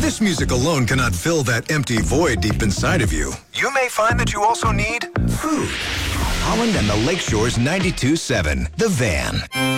this music alone cannot fill that empty void deep inside of you, you may find that you also need food. Holland and the Lakeshore's 92.7, The Van.